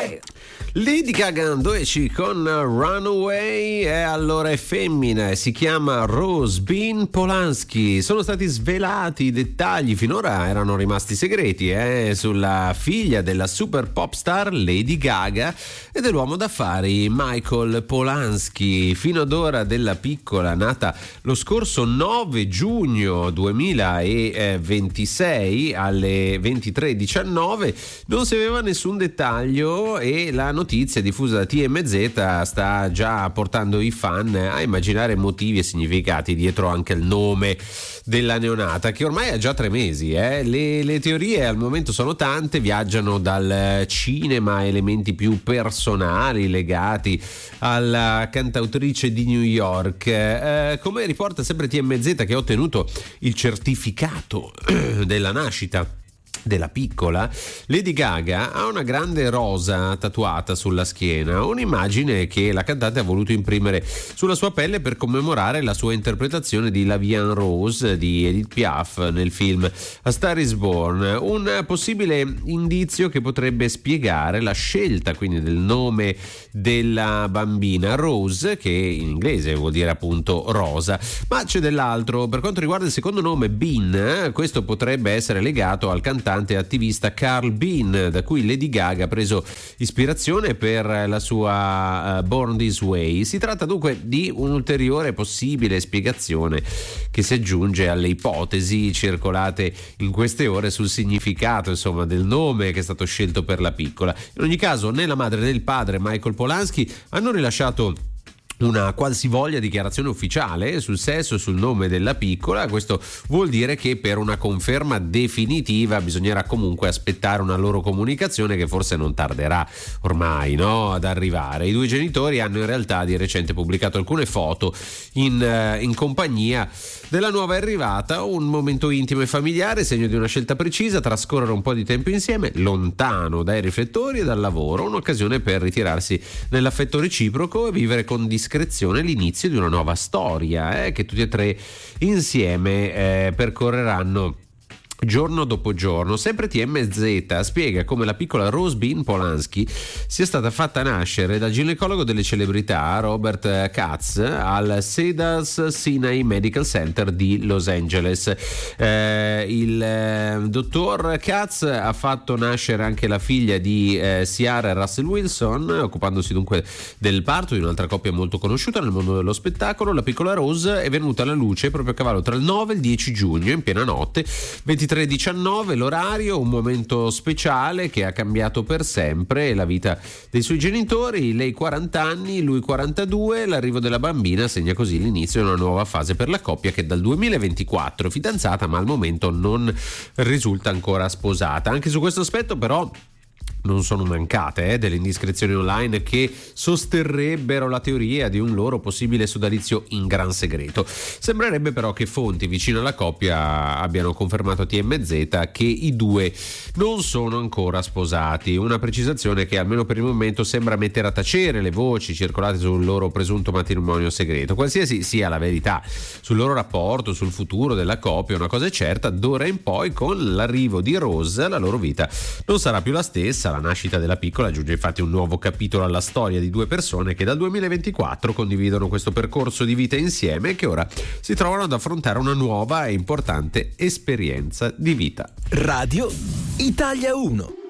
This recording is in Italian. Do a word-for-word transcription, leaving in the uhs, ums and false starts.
Uè. Lady Gaga Doeci con Runaway, e allora è femmina e si chiama Rose Bean Polanski. Sono stati svelati i dettagli, finora erano rimasti segreti, eh, sulla figlia della super pop star Lady Gaga e dell'uomo d'affari Michael Polanski. Fino ad ora della piccola, nata lo scorso nove giugno duemilaventisei alle ventitré e diciannove, non si aveva nessun dettaglio, e la notizia diffusa da T M Z sta già portando i fan a immaginare motivi e significati dietro anche il nome della neonata, che ormai ha già tre mesi. Eh. Le, le teorie al momento sono tante, viaggiano dal cinema a elementi più personali legati alla cantautrice di New York. Eh, come riporta sempre T M Z, che ha ottenuto il certificato della nascita della piccola, Lady Gaga ha una grande rosa tatuata sulla schiena, un'immagine che la cantante ha voluto imprimere sulla sua pelle per commemorare la sua interpretazione di La Vie en Rose di Edith Piaf nel film A Star is Born, un possibile indizio che potrebbe spiegare la scelta quindi del nome della bambina, Rose, che in inglese vuol dire appunto rosa. Ma c'è dell'altro. Per quanto riguarda il secondo nome, Bean, questo potrebbe essere legato al cantante e attivista Carl Bean, da cui Lady Gaga ha preso ispirazione per la sua uh, Born This Way. Si tratta dunque di un'ulteriore possibile spiegazione che si aggiunge alle ipotesi circolate in queste ore sul significato, insomma, del nome che è stato scelto per la piccola. In ogni caso, né la madre né il padre, Michael Polanski, hanno rilasciato una qualsivoglia dichiarazione ufficiale sul sesso e sul nome della piccola. Questo vuol dire che per una conferma definitiva bisognerà comunque aspettare una loro comunicazione, che forse non tarderà ormai, no, ad arrivare. I due genitori hanno in realtà di recente pubblicato alcune foto in, in compagnia della nuova arrivata, un momento intimo e familiare, segno di una scelta precisa, trascorrere un po' di tempo insieme, lontano dai riflettori e dal lavoro, un'occasione per ritirarsi nell'affetto reciproco e vivere con discrezione l'inizio di una nuova storia, eh, che tutti e tre insieme eh, percorreranno giorno dopo giorno. Sempre T M Z spiega come la piccola Rose Bean Polanski sia stata fatta nascere dal ginecologo delle celebrità Robert Katz al Cedars Sinai Medical Center di Los Angeles. Eh, il eh, dottor Katz ha fatto nascere anche la figlia di eh, Ciara e Russell Wilson, occupandosi dunque del parto di un'altra coppia molto conosciuta nel mondo dello spettacolo. La piccola Rose è venuta alla luce proprio a cavallo tra il nove e il dieci giugno, in piena notte, ventitré e diciannove l'orario, un momento speciale che ha cambiato per sempre la vita dei suoi genitori. Lei quaranta anni, lui quarantadue. L'arrivo della bambina segna così l'inizio di una nuova fase per la coppia, che dal duemilaventiquattro è fidanzata, ma al momento non risulta ancora sposata. Anche su questo aspetto però non sono mancate eh, delle indiscrezioni online che sosterrebbero la teoria di un loro possibile sodalizio in gran segreto. Sembrerebbe però che fonti vicine alla coppia abbiano confermato a T M Z che i due non sono ancora sposati, una precisazione che almeno per il momento sembra mettere a tacere le voci circolate sul loro presunto matrimonio segreto. Qualsiasi sia la verità sul loro rapporto, sul futuro della coppia, una cosa è certa: d'ora in poi, con l'arrivo di Rose, la loro vita non sarà più la stessa. La nascita della piccola aggiunge infatti un nuovo capitolo alla storia di due persone che dal duemilaventiquattro condividono questo percorso di vita insieme e che ora si trovano ad affrontare una nuova e importante esperienza di vita. Radio Italia uno.